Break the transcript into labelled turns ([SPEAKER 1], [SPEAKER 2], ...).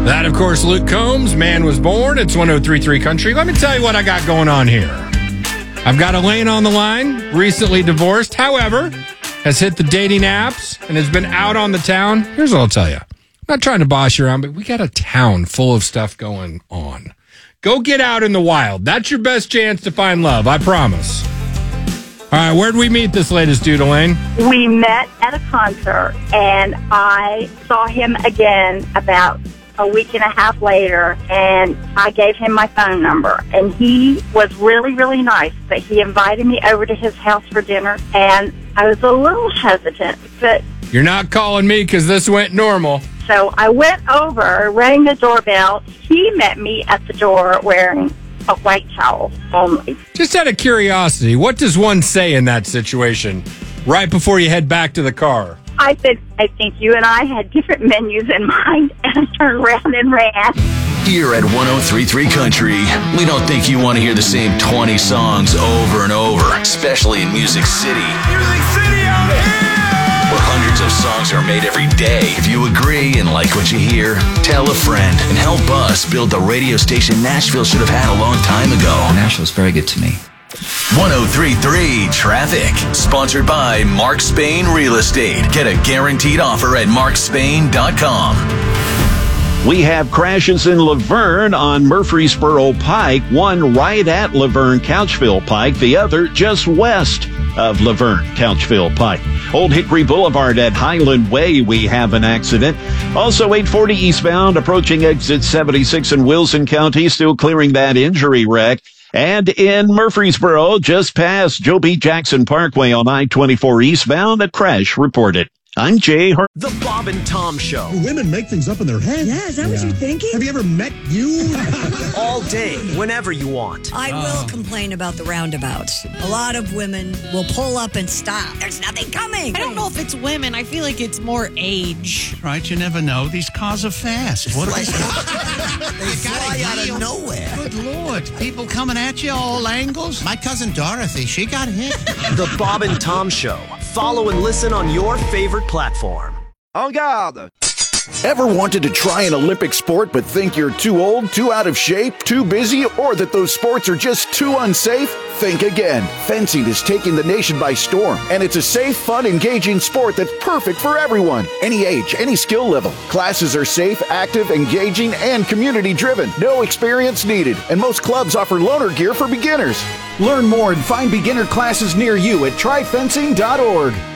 [SPEAKER 1] That, of course, Luke Combs. Man Was Born. It's 103.3 Country. Let me tell you what I got going on here. I've got Elaine on the line, recently divorced, however, has hit the dating apps and has been out on the town. Here's what I'll tell you. I'm not trying to boss you around, but we got a town full of stuff going on. Go get out in the wild. That's your best chance to find love, I promise. All right, where'd we meet this latest dude, Elaine?
[SPEAKER 2] We met at a concert, and I saw him again about a week and a half later, and I gave him my phone number. And he was really, really nice, but he invited me over to his house for dinner, and I was a little hesitant, but...
[SPEAKER 1] You're not calling me because this went normal.
[SPEAKER 2] So I went over, rang the doorbell. He met me at the door wearing a white towel only.
[SPEAKER 1] Just out of curiosity, what does one say in that situation right before you head back to the car?
[SPEAKER 2] I said, I think you and I had different menus in mind, and I turned around and ran.
[SPEAKER 3] Here at 103.3 Country, we don't think you want to hear the same 20 songs over and over, especially in Music City. Music City out here! Where hundreds of songs are made every day. If you agree and like what you hear, tell a friend and help us build the radio station Nashville should have had a long time ago.
[SPEAKER 4] Nashville's very good to me.
[SPEAKER 3] 103.3 Traffic, sponsored by Mark Spain Real Estate. Get a guaranteed offer at markspain.com.
[SPEAKER 5] We have crashes in Laverne on Murfreesboro Pike, one right at Laverne Couchville Pike, the other just west of Laverne Couchville Pike. Old Hickory Boulevard at Highland Way, we have an accident. Also 840 eastbound, approaching exit 76 in Wilson County, still clearing that injury wreck. And in Murfreesboro, just past Joe B. Jackson Parkway on I-24 eastbound, a crash reported. I'm Jay.
[SPEAKER 6] The Bob and Tom Show.
[SPEAKER 7] Women make things up in their head.
[SPEAKER 8] Yeah, is that what you're thinking?
[SPEAKER 7] Have you ever met you?
[SPEAKER 6] All day, whenever you want.
[SPEAKER 8] I will complain about the roundabouts. A lot of women will pull up and stop. There's nothing coming.
[SPEAKER 9] I don't know if it's women. I feel like it's more age.
[SPEAKER 10] Right, you never know. These cars are fast. What
[SPEAKER 6] They fly out of nowhere.
[SPEAKER 10] Good Lord. People coming at you all angles. My cousin Dorothy, she got hit.
[SPEAKER 6] The Bob and Tom Show. Follow and listen on your favorite platform.
[SPEAKER 11] En garde! Ever wanted to try an Olympic sport but think you're too old, too out of shape, too busy, or that those sports are just too unsafe? Think again. Fencing is taking the nation by storm, and it's a safe, fun, engaging sport that's perfect for everyone. Any age, any skill level. Classes are safe, active, engaging, and community-driven. No experience needed, and most clubs offer loaner gear for beginners. Learn more and find beginner classes near you at tryfencing.org.